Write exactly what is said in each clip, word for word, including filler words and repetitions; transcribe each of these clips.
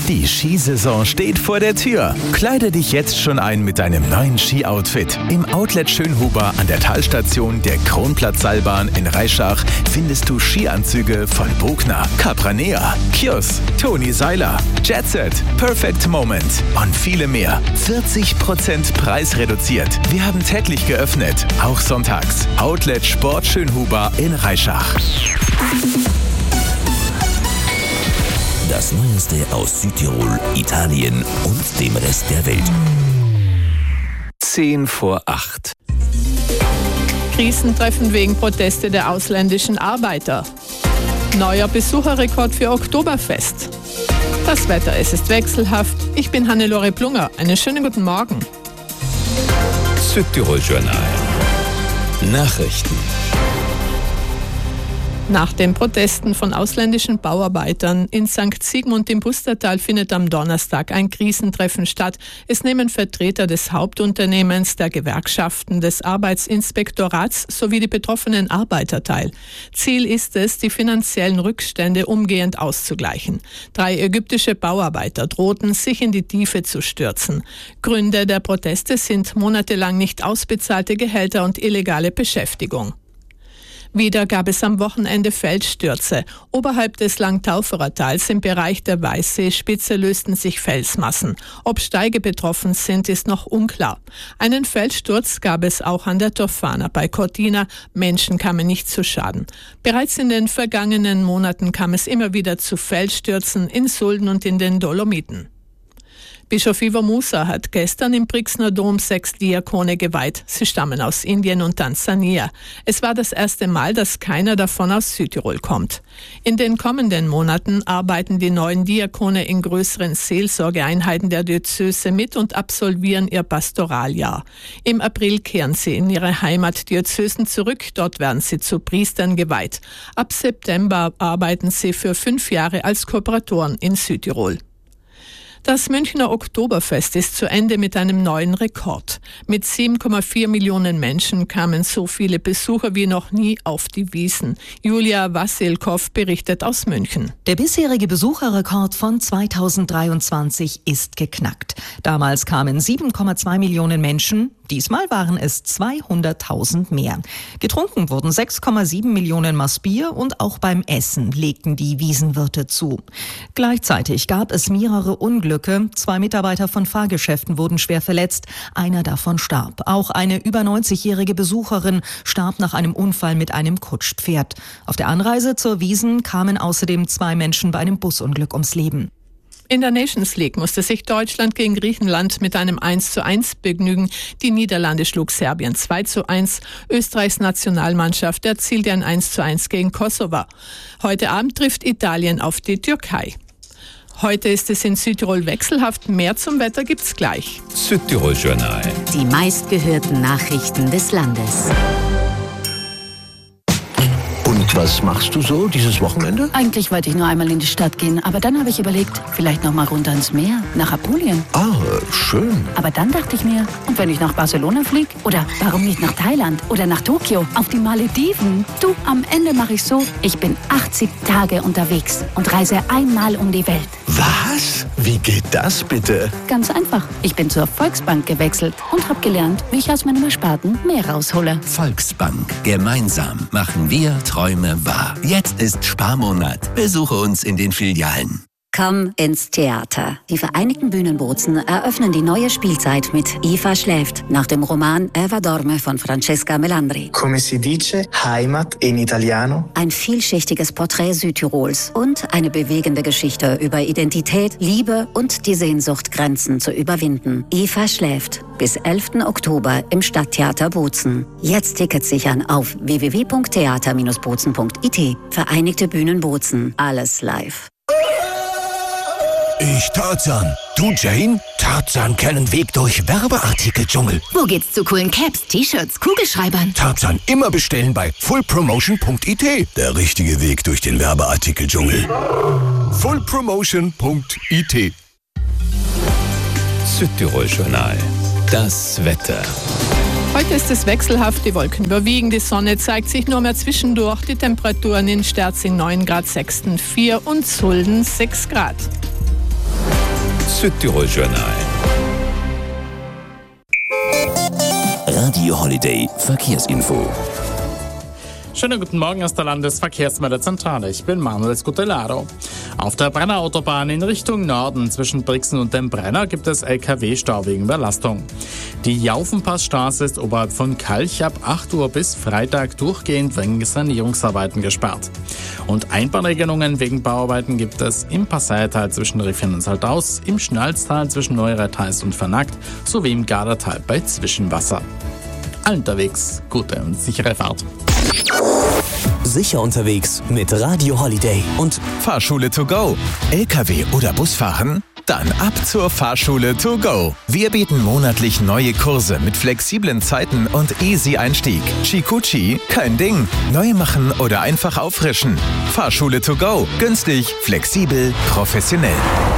Die Skisaison steht vor der Tür. Kleide dich jetzt schon ein mit deinem neuen Ski-Outfit. Im Outlet Schönhuber an der Talstation der Kronplatz-Seilbahn in Reischach findest du Skianzüge von Bogner, Capranea, Kjos, Toni Seiler, Jetset, Perfect Moment und viele mehr. vierzig Prozent preisreduziert. Wir haben täglich geöffnet, auch sonntags. Outlet Sport Schönhuber in Reischach. Das Neueste aus Südtirol, Italien und dem Rest der Welt. Zehn vor acht. Krisentreffen wegen Proteste der ausländischen Arbeiter. Neuer Besucherrekord für Oktoberfest. Das Wetter, es ist wechselhaft. Ich bin Hannelore Plunger. Einen schönen guten Morgen. Südtirol Journal. Nachrichten. Nach den Protesten von ausländischen Bauarbeitern in Sankt Sigmund im Pustertal findet am Donnerstag ein Krisentreffen statt. Es nehmen Vertreter des Hauptunternehmens, der Gewerkschaften, des Arbeitsinspektorats sowie die betroffenen Arbeiter teil. Ziel ist es, die finanziellen Rückstände umgehend auszugleichen. Drei ägyptische Bauarbeiter drohten, sich in die Tiefe zu stürzen. Gründe der Proteste sind monatelang nicht ausbezahlte Gehälter und illegale Beschäftigung. Wieder gab es am Wochenende Felsstürze. Oberhalb des Langtauferer Tals im Bereich der Weißseespitze lösten sich Felsmassen. Ob Steige betroffen sind, ist noch unklar. Einen Felssturz gab es auch an der Tofana bei Cortina. Menschen kamen nicht zu Schaden. Bereits in den vergangenen Monaten kam es immer wieder zu Felsstürzen in Sulden und in den Dolomiten. Bischof Ivo Musa hat gestern im Brixner Dom sechs Diakone geweiht. Sie stammen aus Indien und Tansania. Es war das erste Mal, dass keiner davon aus Südtirol kommt. In den kommenden Monaten arbeiten die neuen Diakone in größeren Seelsorgeeinheiten der Diözese mit und absolvieren ihr Pastoraljahr. Im April kehren sie in ihre Heimatdiözesen zurück. Dort werden sie zu Priestern geweiht. Ab September arbeiten sie für fünf Jahre als Kooperatoren in Südtirol. Das Münchner Oktoberfest ist zu Ende mit einem neuen Rekord. Mit sieben Komma vier Millionen Menschen kamen so viele Besucher wie noch nie auf die Wiesn. Julia Wassilkow berichtet aus München. Der bisherige Besucherrekord von zweitausenddreiundzwanzig ist geknackt. Damals kamen sieben Komma zwei Millionen Menschen. Diesmal waren es zweihunderttausend mehr. Getrunken wurden sechs Komma sieben Millionen Maß Bier und auch beim Essen legten die Wiesenwirte zu. Gleichzeitig gab es mehrere Unglücke. Zwei Mitarbeiter von Fahrgeschäften wurden schwer verletzt. Einer davon starb. Auch eine über neunzigjährige Besucherin starb nach einem Unfall mit einem Kutschpferd. Auf der Anreise zur Wiesn kamen außerdem zwei Menschen bei einem Busunglück ums Leben. In der Nations League musste sich Deutschland gegen Griechenland mit einem eins zu eins begnügen. Die Niederlande schlug Serbien zwei zu eins. Österreichs Nationalmannschaft erzielte ein eins zu eins gegen Kosovo. Heute Abend trifft Italien auf die Türkei. Heute ist es in Südtirol wechselhaft. Mehr zum Wetter gibt's gleich. Südtirol Journal. Die meistgehörten Nachrichten des Landes. Und was machst du so dieses Wochenende? Eigentlich wollte ich nur einmal in die Stadt gehen, aber dann habe ich überlegt, vielleicht noch mal runter ins Meer, nach Apulien. Ah, schön. Aber dann dachte ich mir, und wenn ich nach Barcelona fliege? Oder warum nicht nach Thailand? Oder nach Tokio? Auf die Malediven? Du, am Ende mache ich so, ich bin achtzig Tage unterwegs und reise einmal um die Welt. Was? Wie geht das bitte? Ganz einfach. Ich bin zur Volksbank gewechselt und habe gelernt, wie ich aus meinem Ersparten mehr raushole. Volksbank. Gemeinsam machen wir Träume wahr. Jetzt ist Sparmonat. Besuche uns in den Filialen. Komm ins Theater. Die Vereinigten Bühnenbozen eröffnen die neue Spielzeit mit Eva schläft, nach dem Roman Eva dorme von Francesca Melandri. Come si dice, Heimat in Italiano. Ein vielschichtiges Porträt Südtirols und eine bewegende Geschichte über Identität, Liebe und die Sehnsucht, Grenzen zu überwinden. Eva schläft. Bis elften Oktober im Stadttheater Bozen. Jetzt Tickets sichern auf w w w punkt theater Bindestrich bozen punkt i t. Vereinigte Bühnen Bozen. Alles live. Ich Tarzan. Du Jane? Tarzan kennt Weg durch Werbeartikel-Dschungel. Wo geht's zu coolen Caps, T-Shirts, Kugelschreibern? Tarzan immer bestellen bei full promotion punkt i t. Der richtige Weg durch den Werbeartikel-Dschungel. full promotion punkt i t. Südtirol Journal. Das Wetter. Heute ist es wechselhaft, die Wolken überwiegen, die Sonne zeigt sich nur mehr zwischendurch, die Temperaturen in Sterzing neun Grad, Sexten vier und Sulden sechs Grad. Südtirol-Journal. Radio Holiday Verkehrsinfo. Schönen guten Morgen aus der Landesverkehrsmeldezentrale. Ich bin Manuel Scutellaro. Auf der Brenner Autobahn in Richtung Norden zwischen Brixen und dem Brenner gibt es L K W-Stau wegen Überlastung. Die Jaufenpassstraße ist oberhalb von Kalch ab acht Uhr bis Freitag durchgehend wegen Sanierungsarbeiten gesperrt. Und Einbahnregelungen wegen Bauarbeiten gibt es im Passautal zwischen Riffchen und Saltaus, im Schnalztal zwischen Neuretheis und Vernackt sowie im Gardertal bei Zwischenwasser. Allen unterwegs gute und sichere Fahrt. Sicher unterwegs mit Radio Holiday und Fahrschule to go. L K W oder Bus fahren? Dann ab zur Fahrschule to go. Wir bieten monatlich neue Kurse mit flexiblen Zeiten und easy Einstieg. Chikuchi, kein Ding. Neu machen oder einfach auffrischen. Fahrschule to go. Günstig, flexibel, professionell.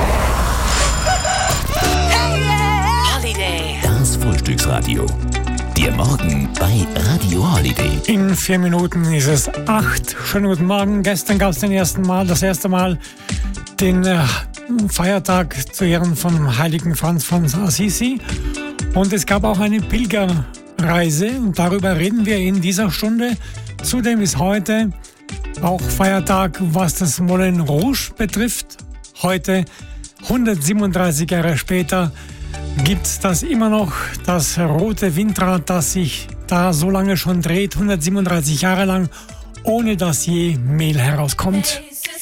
Holiday. Das Frühstücksradio. Der Morgen bei Radio Holiday. In vier Minuten ist es acht. Schönen guten Morgen. Gestern gab es den ersten Mal, das erste Mal den äh, Feiertag zu Ehren von heiligen Franz von Assisi. Und es gab auch eine Pilgerreise und darüber reden wir in dieser Stunde. Zudem ist heute auch Feiertag, was das Moulin Rouge betrifft. Heute, hundertsiebenunddreißig Jahre später, gibt es das immer noch, das rote Windrad, das sich da so lange schon dreht, hundertsiebenunddreißig Jahre lang, ohne dass je Mehl herauskommt.